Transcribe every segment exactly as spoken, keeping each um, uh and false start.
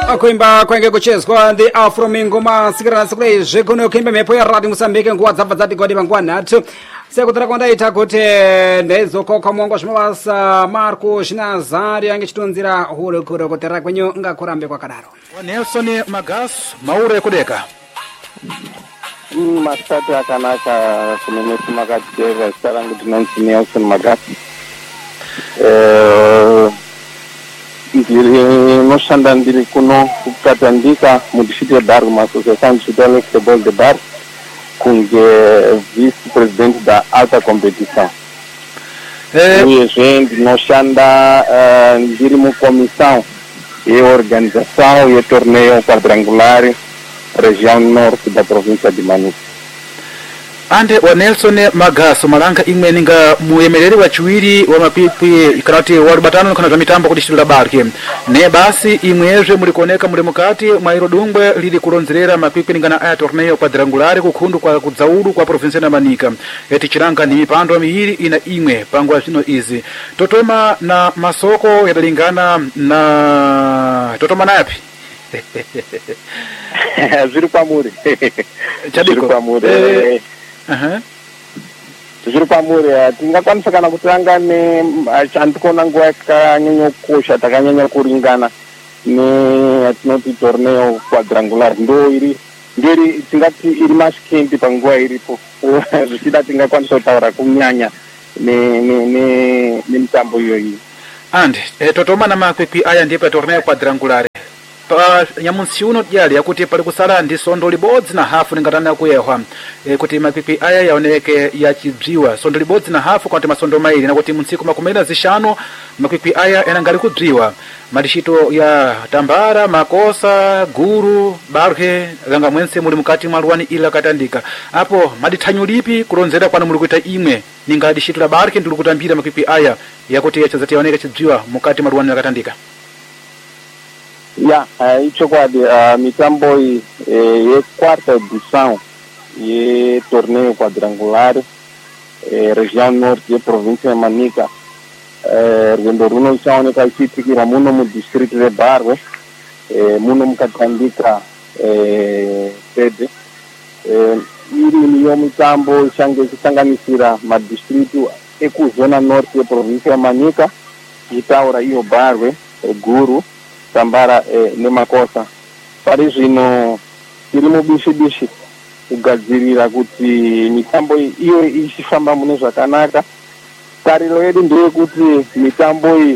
kuimba kwenge kuchezwa the afromingo masikirana sikule zvekuno kuimba mhepo yaradi musambike nguva dzabva dzati godi panguva nhatu sekutara kwandaita kuti ndeizokoka muongo zvimabasa marco zvinazari yange chitonzira hurukuro kutera kwenyu ngakurambe kwakadaro. Nelson Magas maure kudeka masitati akanaka kunene kumakatera zita rangu ndinonzi Nelson Magas. Ndinoshanda ndiri kuno kukatandika mudistrict yeBar muassociation distrital football de Bar kunge vice president da alta competition. Uyezve ndinoshanda ndiri mucomissão yeorganização yetorneio quadrangular região norte da província de Manica. Ande wa Nelson Magaso malanga imwe ninga muyemereri wa chiwiri wa mapipi kana kuti wa batano kana mitambo kuti chitula barke ne basi imwezve muri koneka muri mukati mwairo dungwe lili kulonzerera mapipi ninga na aya torneio quadrangular kukhundu kwa kudzaulu kwa province ya Manica eti chiranga ni mipando mihiri ina imwe pangwa zvino izi totoma na masoko yadalingana na totoma napi zviri pamuri zviri pamuri aha zviri pamuri tingakwanisa kana kutanga ne chandikona nguva yakanyanya kukosha takanyanya kuringana ne atinoti torneo quadrangular ndo iri ndiri tingati iri masikendi panguva iripo zvichida tingakwanisa kutaura kunyanya ne ne ne nemitambo iyoyi. And e, totoma na mapipi aya ndiye pa torneo quadrangular pa nyamunsi uno dyali yakuti pali kusala ndi sondo libodzi na hafu ningatana kuyehwa e, kuti mapipi aya yaoneke yachidziwa sondo libodzi na hafu kwati masondo maili na kuti munsiku makumena zishano mapipi aya enangali kudziwa madishito ya Tambara, Makosa, Guru, Barhe langa mwense muli mukati mwaluwani ila katandika apo madithanyu lipi kulonzera kwanu muli kuita imwe ninga dishito la Barhe ndili kutambira mapipi aya yakuti yachazati yaoneka chidziwa mukati mwaluwani ila katandika. Ya, uh, icho kwadi uh, mitambo hii eh, ye quarta edição ye torneio quadrangular eh, região norte ye província ya Manica eh, rwendo runo ichaoneka ichiitikira muno mu district yeBar eh, muno mukatandika eh, pede eh, iri niyo mitambo ichange ichisanganisira madistritu ekuzona norte ye província ya Manica itaura iyo Bar eh, Guru Tambara eh, nemakosa pari zvino iri mubishi-bishi kugadzirira kuti mitambo iyo ichifamba mune zvakanaka. Tariro yedu ndeye kuti mitambo iyi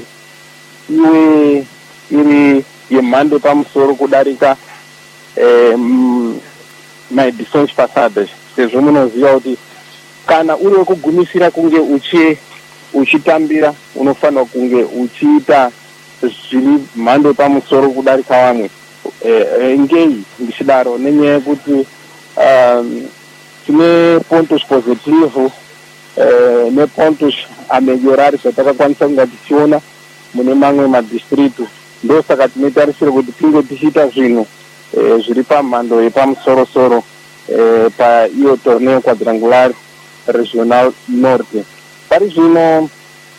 iwe iri yemhando pamusoro kudarika eh, maeditions passadas sezvo munoziva kuti kana uri wekugumisira kunge uchi uchitambira unofanira kunge uchiita zviri mhando pamusoro kudarika vamwe e, ngei ndichidaro nenyaya yekuti um, tine pontos positive e, nepontos ameliorari zvatakakwanisa kunga tichiona mune mamwe madistritu ndosaka tinotarisira kuti tinge tichiita zvinhu e, zviri pamhando yepamusorosoro e, paiyo torneo quadrangular regional norte. Pari zvino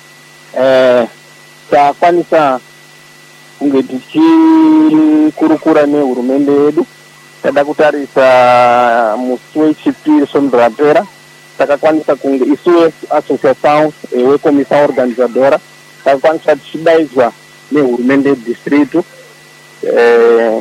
e, takwanisa kunge tichikurukura nehurumende yedu tada kutarisa musi wechipiri svondo rapera takakwanisa kunge isuwe associação wecomissão organizadora takakwanisa tichidaidzwa nehurumende yedistritu eh,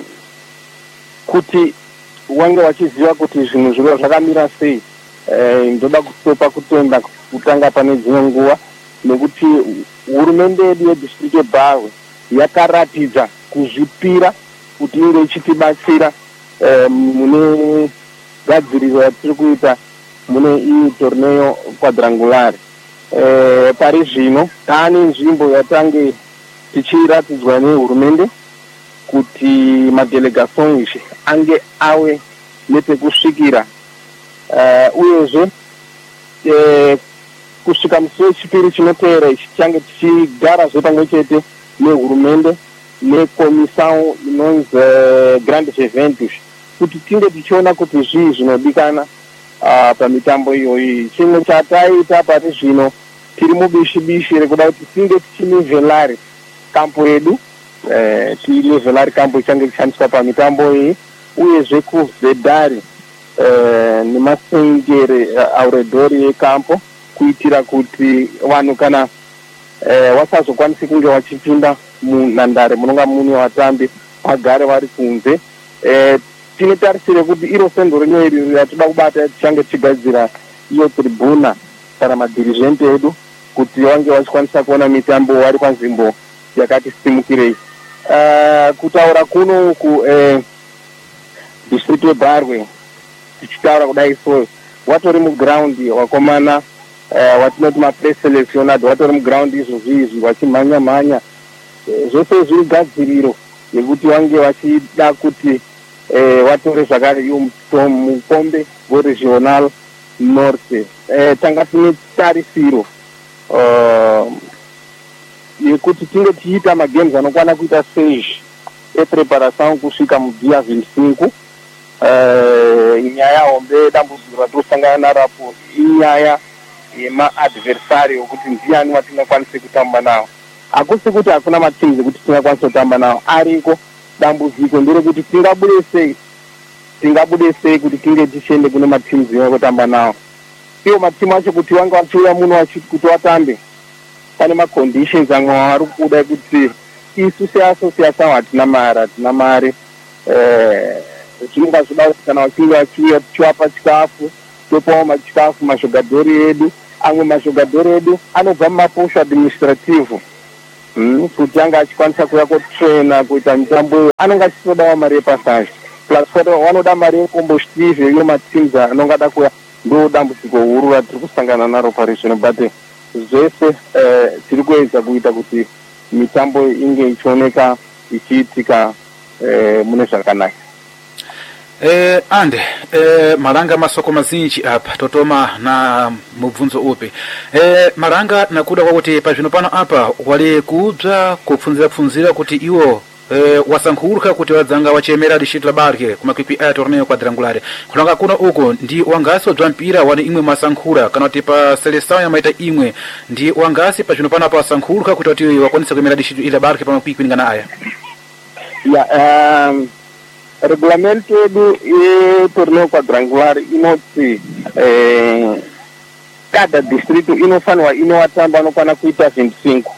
kuti wange wachiziva kuti zvinhu zviro zvakamira sei. Eh, ndoda kutopa kutenda kutanga pane dzimwe nguva nekuti hurumende yedu yedistrict yeBar yakaratidza kuzvipira kuti inge ichitibatsira eh, mune gadziriro yatiri kuita mune iyi torneo quadrangular. Eh, pari zvino taane nzvimbo yatange tichiratidzwa nehurumende kuti madelegations ange ave nepekusvikira uh, uyezve eh, kusvika musi wechipiri chinoteera ichi tichange tichigarazve pamwe chete nehurumende nekomissão inonzi uh, grandes eventos kuti tinge tichiona kuti zvii zvinodikana uh, pamitambo iyoyi. Chimwe chataita pari zvino tiri mubishi bishi rekuda kuti tinge tichinivelari kampu redu eh, tilevhela rikambo ichange ichishandiswa pamitambo iyi uyezve kuvhedhari eh, nemasengere uh, auredhori yekampo kuitira kuti vanhu kana eh, wasazokwanisi kunge wachipinda munhandare munonga mune vatambi vagare vari kunze. eh, tinotarisire kuti iro sendo rimwe iri ratoda kubata tichange tichigadzira iyo tribuna kana madirizhende edu kuti vange vachikwanisa kuona mitambo vari panzvimbo yakati simukirei. Uh, kutaura kuno ku eh, district yeBarwe tichitaura kudai so watori muground wakomana uh, watinoti mapreselectionado watori muground izvozvi izvi vachimhanya mhanya eh, zvose zviri gadziriro yekuti vange vachida kuti eh, watore zvakare iyo mukombe weregional north. eh, tanga tine tarisiro uh, yekuti tinge tichiita magames anokwana kuita stage epreparação kusvika mudia vhinticinco. uh, inyaya hombe dambudziko ratosangana narapo inyaya yemaadversario kuti ndiani watingakwanise kutamba nawo. hakusi kuti hakuna matimu ekuti tingakwanisa kutamba nawo, ariko dambudziko nderekuti tingabude sei tingabude sei kuti tinge tichiende kune matimu ekutamba nawo. iwo matimu acho kuti vange vachiuya muno vachiti kuti vatambe pane maconditions amwe vari kuda kuti isu seasociation hatina mari hatina mari zvinonga zvida kuti kana vachinge vachiuya tichivapa chikafu topawo machikafu mazhogadhori edu. amwe mazhogadhori edu anobva mumaposho administrative hmm, kuti anga achikwanisa kuya kotraina kuita mitambo iyo anonga achitodawo mari yepasaje plus vanoda mari yecombustive iyo matims anonga da kuya ndo dambudziko huru ratiri kusangana naro pari zvino but zvese eh, tiri kuedza kuita kuti mitambo inge ichioneka ichiitika eh, mune zvakanaka. Eh, ande eh, malanga masoko mazinji apa totoma na mubvunzo upi eh, malanga nakuda kwakuti pazvino pano apa wali kubva kupfunzira pfunzira kuti iwo eh, wasankhuluka kuti wadzanga wachemera distrito la Barque kumakwikwi aya torneio quadrangulare kulanga kuno uko ndi wangasi wadzwa mpira wani imwe masankhula kana kuti pa seleção yamaita imwe ndi wangasi pazvino pano apa wasankhuluka kuti wati wakwanisa kuemera distrito la Barque pamakwikwi ningana aya. Yeah, um... regulamento edu yetorneio quadrangular inoti eh, cada distrito inofanirwa inowatamba anokwana kuita vhinticinco.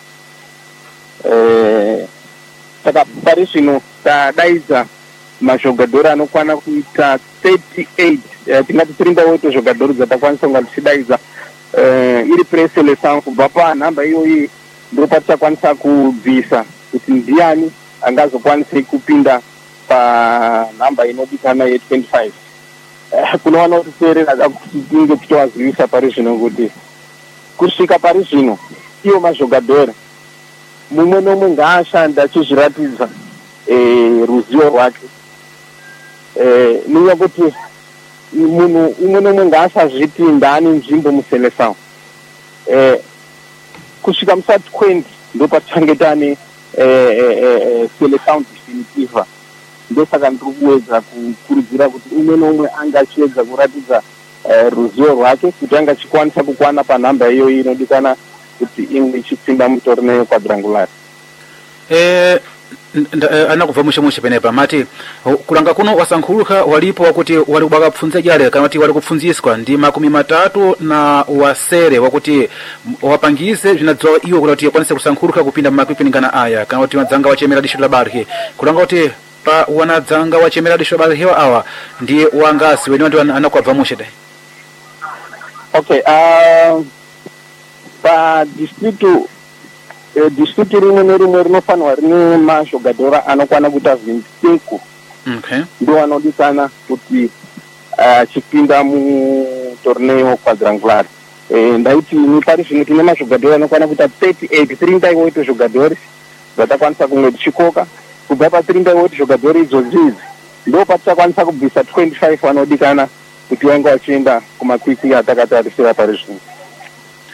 eh, saka pari zvino tadaidza mazhogadhori anokwana kuita thirty-eight eh, tingati thirty-eight zhogadhori dzatakwanisa kunga tichidaidza eh, iri preseleção kubva panhamba iyoyi ndo patichakwanisa kubvisa kuti ndiani angazokwanise kupinda panhamba inodikana ye-twenty-five. Eh, kunowana kuti teerera kuti tinge tichivazivisa pari zvino kuti kusvika pari zvino iwo mazhogadhori mumwe nomwe ngaashanda achizviratidza eh, ruzivo rwake. eh, ninya kuti munhu umwe nomwe ngaasazviti ndani nzvimbo museleção. eh, kusvika musati twenty ndo patichange tane eh, eh, eh, seleção definitiva. ndosaka ndiri kuedza kukurudzira kuti umwe nomwe anga achiedza kuratidza uh, ruzivo rwake kuti anga achikwanisa kukwana panhamba iyoyi inodikana kuti imwe ichipinda mutorneio quadrangular. eh, ana kubva mushe mushe penepa mati kulanga kuno wasankhuluka walipo wakuti wali kubaka kupfunza jale kana kuti wali kupfunziswa ndi makumi matatu na wasere wakuti wapangise zvinadzwa iwo kuti yakwanise kusankhuluka kupinda mumakwikwi ningana aya kana kuti madzanga wachemera distrito la Barque kulanga kuti pa wanadzanga wachemera distrito la Barque awa ndi wangasi weni wanti anakwabva mushe dai. Okay, uh, pa distrito eh, distrito rimwe nerimwe rinofanirwa rine mazhogadhori anokwana kuita vhinticinco. Okay. ndo anodikana kuti achipinda uh, mutorneio quadrangular. eh, ndaiti ni pari zvino tine mazhogadhori anokwana kuita thirty-eight thirty-eight zhogadhori dzatakwanisa kumwe tichikoka kubva pa thirty-eight zhogadhori idzodzi idzi ndo patichakwanisa kubvisa twenty-five anodikana kuti vange vachienda kumakwikwi atakatarisira pari zvino.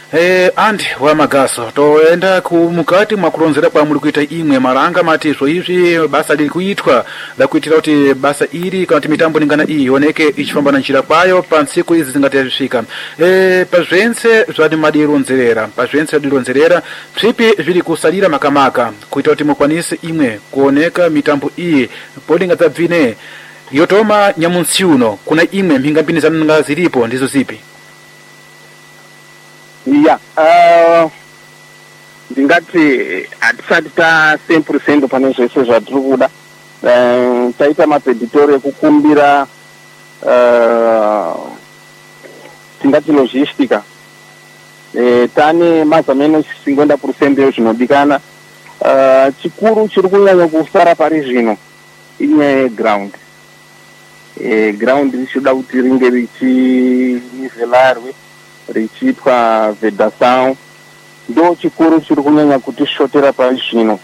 Eh, andi wa magaso toenda kumukati mwa kulonzera kwa muli kuita imwe malanga mati zvo izvi basa liri kuitwa la kuitira kuti basa iri kana kuti mitambo ningana iyi ioneke ichifamba na njira kwayo pa ntsiku izi zingati azvisvika. Eh, pa zvense zvati madironzerera pa zvense zvadironzerera zvipi zviri kusalira makamaka kuita kuti mukwanise imwe kuoneka mitambo iyi podinga dzabvine yotoma nyamunsi uno kuna imwe mphingambini zanonga zilipo ndizo zipi? ya uh, ndingati hatisati ta cent percent pane zvese zvatiri kuda. uh, taita mapedhitori ekukumbira uh, tingati logistica. uh, tane mazameno cinquenta percent ezvinodikana. uh, chikuru chiri kunyanya kusara pari zvino inyaya yeground. uh, ground richizoda kuti ringe richinivelarwe richiitwa vedação ndo chikuru chiri kunyanya kuti shotera pari zvino.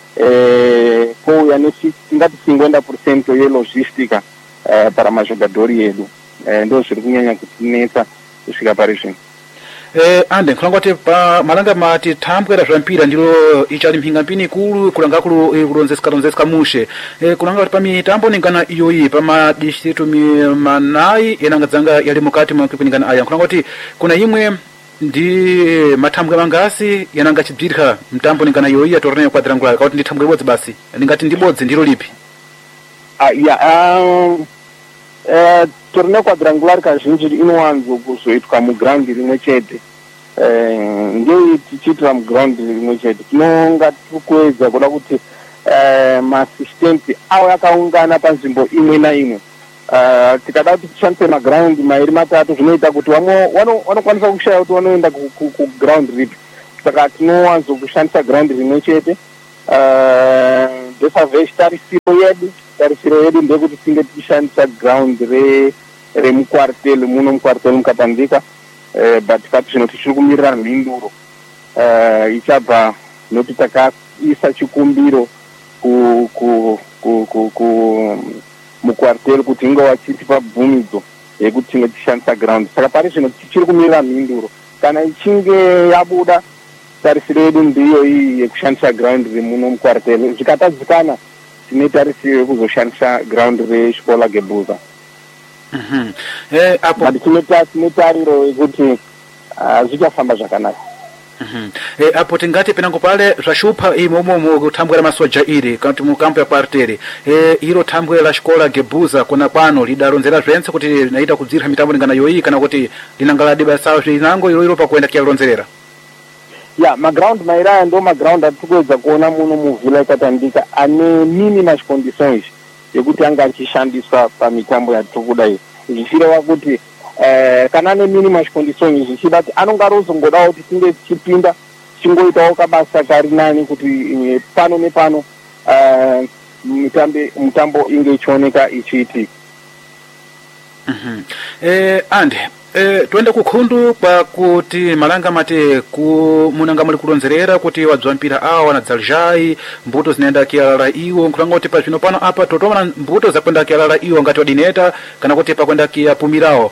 eh kouya netingati cinquenta percent yelogistica eh, para majogadori edu. eh, ndo zviri kunyanya kutinetsa kusvika pari zvino. Eh, ande nkulanga kuti pa malanga mati thambwera zvampira ndilo ichali mphingambini ikulu kulanga kulu kulonzeska lonzeska mushe. Eh, kulanga kuti pa mitambo ningana iyoyi pa madistritu manayi yenanga dzanga yali mukati mwa kipiningana aya kulanga kuti kuna imwe ndi mathambwe mangasi yananga chibzirika mtambo ningana iyoyi ya torneio quadrangular kuti ndi thambwe ibodzi basi ndingati ndi bodzi ndilo lipi? ah ya um, eh torneio quadrangular kazhinji inowanzo kuzoitwa muground rimwe chete. eh ngei tichiitira muground rimwe chete tinonga tikuedza kuda kuti eh maassistenti awo akaungana panzvimbo imwe naimwe. uh, tikada kuti tishandise maground mairi matatu zvinoita kuti vamwe vanokwanisa kushaya kuti vanoenda kuground ripi. saka tinowanzo kushandisa ground rimwe chete. uh, ndesavhe tarisiro yedu tarisiro yedu ndekuti tinge tichishandisa ground re remuquartel muno muquartel mukapandika. uh, but kati zvino tichiri kumirira mhinduro uh, ichabva noti takaisa chikumbiro ku ku ku ku, ku muquartel kuti inge wachitipa bvumidzo yekuti tinge tichishandisa ground. saka pari zvino tichiri kumirira mhinduro kana ichinge yabuda tarisiro yedu ndiyo iyi yekushandisa ground remuno muquartel. zvikatadzikana tine tarisiro yekuzoshandisa ground rechikola gebuza. Mhm. Eh apo tine tariro yekuti zvichafamba zvakanaka. Mhm. Eh apo tingati penango pale zvashupa imomo mukuthambwera masoja iri kuti mukampo ya kwarteri. Eh iro thambwe la xikola gebuza kuna kwano lidaronzera zvense kuti naita kudzirha mitambo ningana yoyi kana kuti linangala dibasa zvinango iro iro pakuenda kialonzerera. ya maground mairaya ndo maground atikuedza kuona muno muvhila ikatandika ane minimas conditions yekuti anga achishandiswa pamitambo yatiri kuda iyi. zvichireva kuti eh, kana ane minimas conditions zvichida kuti anonga rozongodawo kuti tinge tichipinda tichingoitawo kabasa kari nani kuti pano nepano uh, mitambe mutambo inge ichioneka ichiitika. Mhm. Eh ande Eh, tuende kukhundu kwa kuti malanga mate ku munanga muli kulonzerera kuti wadzwa mpira awa na dzaljai mbuto zinaenda kialala iwo nkulanga kuti pa zvino pano apa totoma mbuto za kwenda kialala iwo ngati wadineta kana kuti pa kwenda kiapumirawo.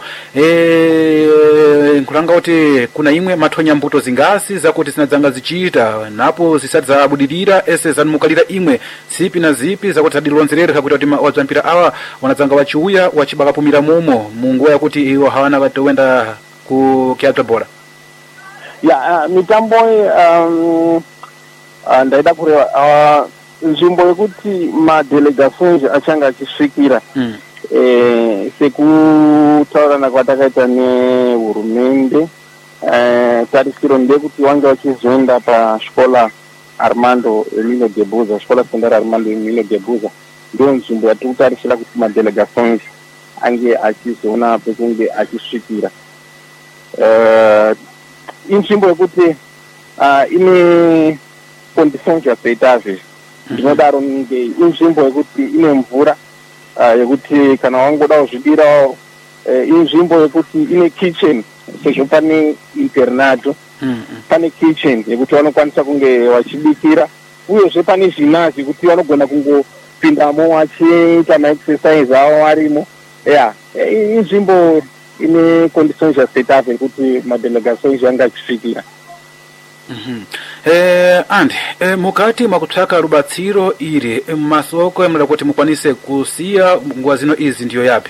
Eh nkulanga kuti kuna imwe mathonya mbuto zingasi zakuti zinadzanga zichita napo zisati zabudilira ese zanumukalira imwe zipi na zipi zakuti zadilonzerera kuti kuti wadzwa mpira awa wanadzanga wachiuya wachibaka pumira mumo mungu yakuti iwo hawana watowe nda ku kiatwa bora. ya uh, mitambo um, uh, ndaida kureva uh, nzvimbo yekuti madelegations achanga achisvikira mm. eh, sekutaurana kwatakaita nehurumende uh, tarisiro ndekuti wange vachizoenda pasvikola Armando Emilio Gebuza scola sekondari Armando Emilio Gebuza ndo nzvimbo yatiri kutarisira kuti madelegations ange achizoona pekunge achisvikira. uh, inzvimbo yekuti uh, ine conditions yazoitazve ndinodaro nge inzvimbo yekuti ine mvura uh, yekuti kana wangoda kuzvidirawo uh, inzvimbo yekuti ine kitchen sezvo pane internato mm-hmm. pane kitchen yekuti vanokwanisa kunge vachibikira uyezve pane zvinazi kuti vanogona kungopindamo vachiita maexercise avo varimo. ya inzvimbo ine condições aceitáveis kuti madelegações anga achifikira. Mhm. Eh, andi eh, mukati mwakutsvaka rubatsiro iri masoko emula kuti mukwanise kusiya nguwa zino izi ndiyo yapi?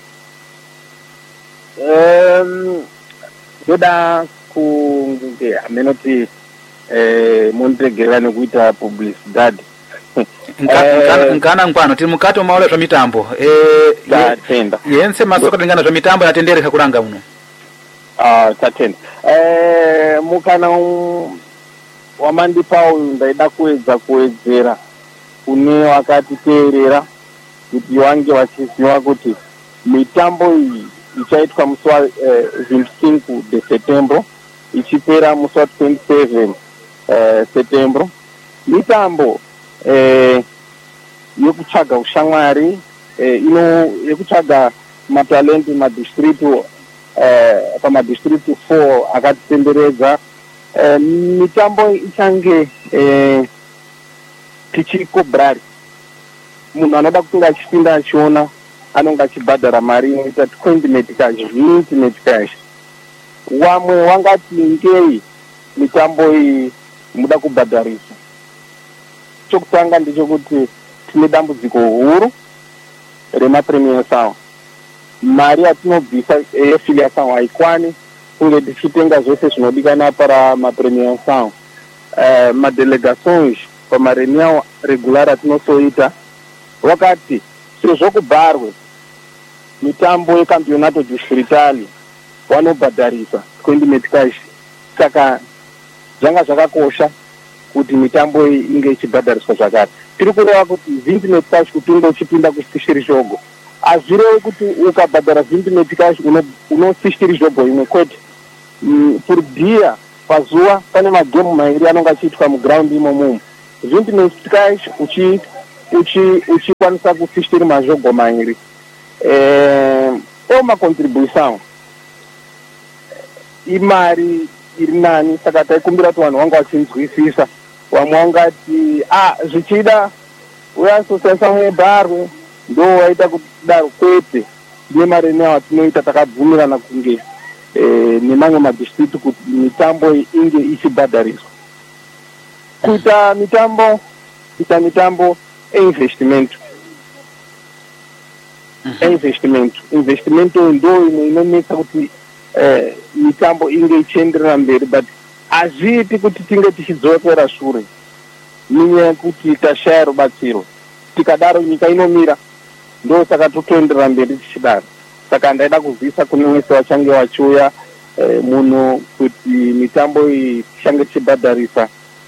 Um, ndoda kunge amenoti eh, mundiregerera nekuita publicidade. Nkana nkwano tiri mukati mwaula zva mitambo tatenda yense masoko tilingana zva mitambo yatendereka kulanga muno. Ah, tatenda eh, mukana wamandipa uyu ndaida kuedza kuwedzera kune wakatiteerera kuti vange vachiziva kuti mitambo iyi ichaitwa musi wa twenty-five de setembro ichipera musi wa twenty-seven setembro. Mitambo eh, yekutsvaga ushamwari eh, ino yekutsvaga matalenti madistritu eh, pamadistritu four akatitenderedza. Eh, mitambo ichange eh, tichikobrari munhu anoda kutinga achipinda achiona anonga achibhadhara mari inoita twenty metcash twenty metcash. Wamwe wangati ngei mitambo iyi muda kubhadharisa. Chokutanga ndechekuti tine dambudziko huru remapremiação. Mari yatinobvisa yefiliação haikwani kunge tichitenga zvose zvinodikanwa para mapremiação. Uh, madelegações pamareniao regular atinosoita wakati sezvo kubharwe mitambo yecampeonato distritali vanobhadharisa twenty metcash. Saka zvanga zvakakosha kuti mitambo iyi inge ichibhadhariswa zvakare. Tiri kureva kuti twenty metcash kuti unge uchipinda kusishiri zvogo hazvirevi kuti ukabhadhara twenty metcash unosishiri zvogo imwe kwete. Mm, purdia pazuva pane magemu mairi anonga achiitwa muground imomo. twenty metcash uchi uchi uchikwanisa kusishiri mazvogo mairi. Eh, o macontribuição imari iri nani. Saka taikumbira kuti vanhu vanga vachinzwisisa. Vamwe vangati ah zvichida uyassociação yebarwe ndo waita kuti daro kwete nemareneo atinoita takabvumirana kunge eh, nemamwe madistritu kuti mitambo inge ichibhadhariswa. Kuita mitambo kuita mitambo einvestimento einvestimento investimento ndo imwe inonetsa kuti eh, mitambo inge ichienderera mberi but hazviiti kuti tinge tichidzokera shure nenyaya yekuti tashaya rubatsiro. Tikadaro nyika inomira. Ndo saka totoenderera mberi tichidaro. Saka ndaida kuzivisa kune wese vachange vachiuya eh, muno kuti mitambo iyi tichange tichibhadharisa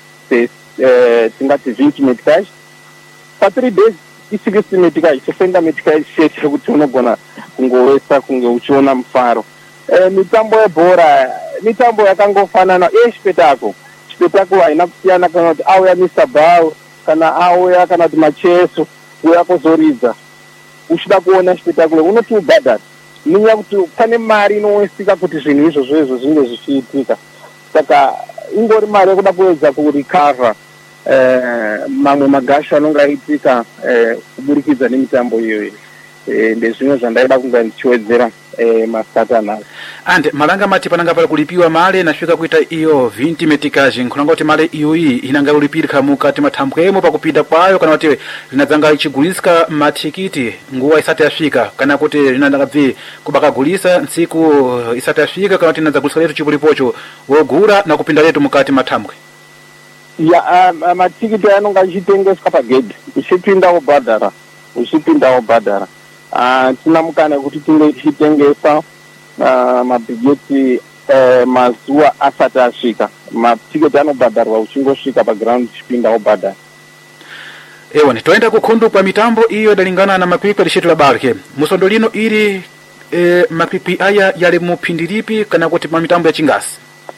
eh, tingati twenty metcash pa three days i-sixty metcash chofenda metcash chete kuti unogona kungowesa kunge uchiona mufaro. Eh, mitambo yebhora mitambo yakangofanana yechipetako. Chipetako haina kusiyana kana kuti auya mister Bau kana auya kana kuti macheso uya kuzoridza uchida kuona chipetako unoti ubhadhara nenyaya kuti pane mari inowesika kuti zvinhu izvozvo izvo zvinge zvichiitika. Saka ingori mari yekuda kuedza kurikavha eh, mamwe magasho anonga aitika eh, kuburikidza nemitambo iyoyo. Eh, ndezvimwe zvandaida kunga ndichiwedzera eh, masatanasi. Ande malanga mati pananga pali kulipiwa male nasvika kuita iyo twenty metcash nkhulanga kuti male iyo iyi inanga ulipirika mukati mathambwemo pakupinda kwayo kana kuti linadzanga ichigulisika matikiti nguwa isati yasvika kana kuti linadzabvi kubakagulisa ntsiku isati yasvika kana kuti linadzagulisa letu chipulipocho wogura na kupinda letu mukati mathambwe. Ya uh, matikiti anonga achitengeswa pagedhi uchipinda wobhadhara uchipinda wobhadhara. Uh, tina mukana kuti tinge tichitengesa uh, mabhigeti uh, mazuva asati asvika. Matiketi anobhadharwa uchingosvika paground uchipinda wobhadhara. Ewa toenda kukhundu kwa mitambo iyo dalingana na mapipi lishetu la barke musondo lino ili e, mapipi aya yali mupindiripi kana kuti mitambo ya chingasi.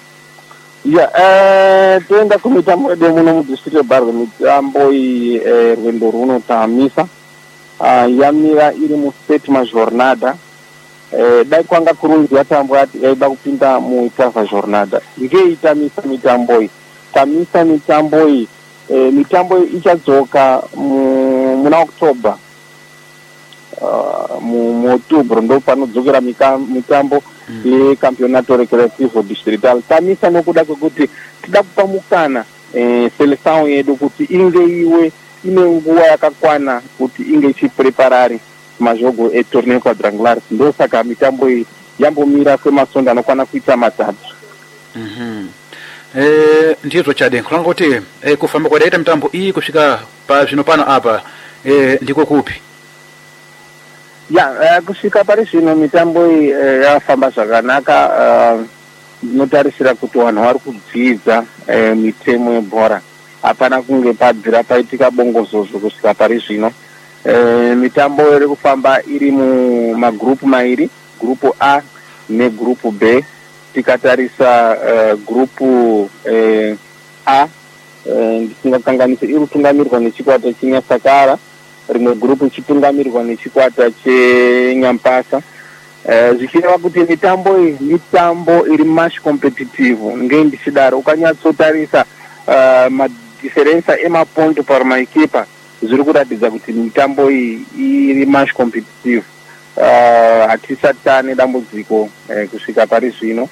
Ya eh toenda ku mitambo ede muno mu district ya Barwe mitambo i eh, rwendo runo tamisa uh, yamira iri mu sétima jornada eh, dai kwanga kurunzi yatambo ati yaida kupinda mu ikava jornada nge itamisa mitambo i tamisa mitambo i eh, mitambo ichadzoka muna Oktoba uh, muoutubro ndo panodzokera mitambo yecampeonato recreativo distrital. Tamisa nokuda kwekuti tida kupa mukana eh, seleção yedu kuti inge iwe ine nguva yakakwana kuti inge ichipreparari majogo etorneo quadrangular. Ndo saka mitambo iyi yambomira kwemasonda anokwana kuita matatu. Mhm. Eh, ndizvo chade nkulanga kuti eh, kufamba kwadaita mitambo iyi kusvika pa zvino pano apa eh, ndiko kupi? Ya, uh, kusvika pari zvino mitambo iyi uh, yafamba zvakanaka. Ndinotarisira uh, kuti vanhu vari kudzidza uh, mitemo yebhora. Hapana kunge padzira paitika bongozozvo kusvika pari zvino. Uh, mitambo iri kufamba iri mumagrupu mairi, grupu A negrupu B. Tikatarisa uh, grupu uh, A ndisingakanganise uh, iri kutungamirwa nechikwata chenyasakara, rimwe grupu ichitungamirwa nechikwata chenyampasa. Uh, zvichireva kuti mitambo iyi mitambo iri mash competitive. Ngei ndichidaro ukanyatsotarisa uh, madiferensa emapointi parumaikipa zviri kuratidza kuti mitambo iyi iri mash competitive. Uh, hatisati taane dambudziko uh, kusvika pari zvino.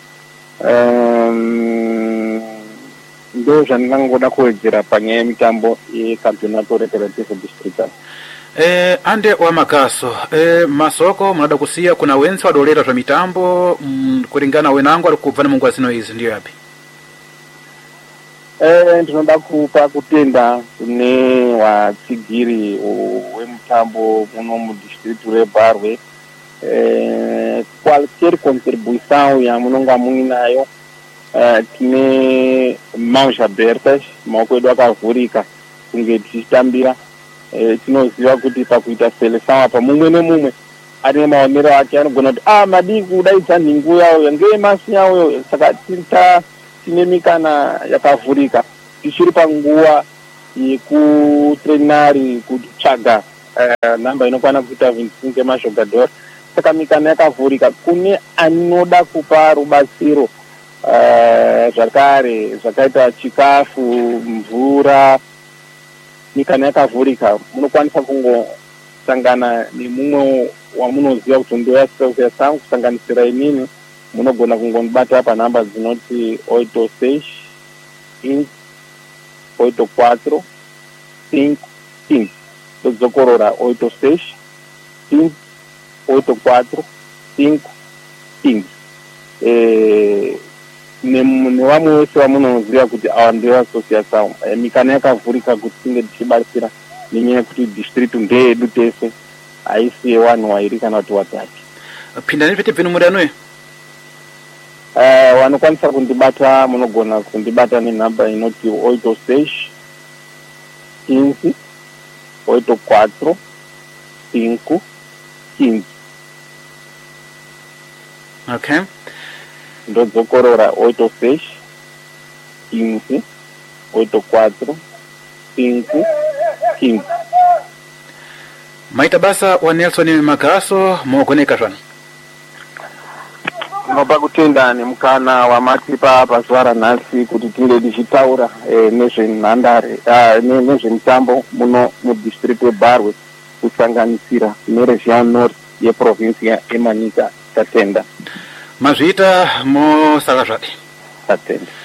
Um, ndo zvandingangoda kuwedzera panyaya yemitambo yecampeonato recreativo distrital. Eh, ande wa makaso eh, masoko munada kusiya kuna wenzi wadolera zva mitambo mm, kuringana wenangu ari kubva nemunguva zino izi ndiyo yapi? Eh, ndinoda kupa kutenda kune watsigiri wemutambo muno mudistritu reBarwe. Eh, qualquer contribuição yamunonga muinayo uh, tine mãos abertas, maoko edu akavhurika kunge tichitambira. Eh, tinoziva kuti pakuita seleção apa mumwe nemumwe ane maonero ake, anogona kuti ah madii kudaidza nhingu yawo ngei masi yawo, saka tine mikana yakavhurika tichiri panguva yekutrenari kutsvaga uh, namba inokwana kuita twenty-six yemajogador. Saka mikana yakavhurika kune anoda kupa rubatsiro uh, zvakare zvakaita chikafu, mvura. Mikana yakavhurika, munokwanisa kungosangana nemumwe wamunoziva kuti ndo yasangu kusanganisira inini. Munogona kungondibata panhamba dzinoti oito seis oito quatro cinco quinze. Tozokorora oito seis oito quatro cinco quinze. Eh, nevamwe vese vamunoziva kuti ava ndevaasociação. Eh, mikana yakavhurika kuti tinge tichibatsira nenyaya yekuti district ndeyedu tese, haisi yevanhu vairi kana kuti vatatu. Phindani pete bvenu muri anoyo? Uh, vanokwanisa kundibata, munogona kundibata nenhamba inoti oito seis quinze oito quatro cinco quinze. Okay. Ndodzokorora oito seis quinze oito quatro cinco quinze. Maita basa wa Nelson Magaso mogoneka zvano. Nopa kutenda nemukana wamatipa pazuva ranhasi kuti tinge tichitaura eh, nezvenhandare uh, nezvemitambo muno mudistrict weBarwe kusanganisira neregion north yeprovinsi yeManyika. Tatenda mazviita mosaka zvadi tatenda.